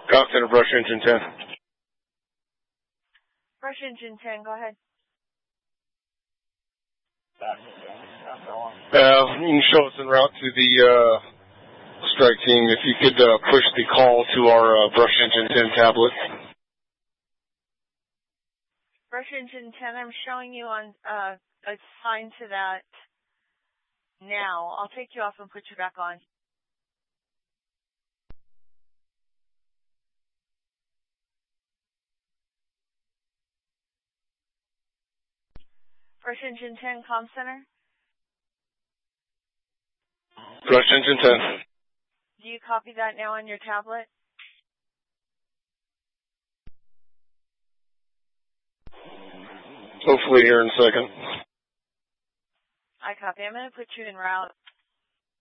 Cox Center, Brush Engine 10. Brush Engine 10, go ahead. You can show us en route to the strike team. If you could push the call to our Brush Engine 10 tablet. Brush Engine 10, I'm showing you on a sign to that now. I'll take you off and put you back on. Brush Engine 10, Comm Center. Brush Engine 10. Do you copy that now on your tablet? Hopefully here in a second. I copy. I'm going to put you en route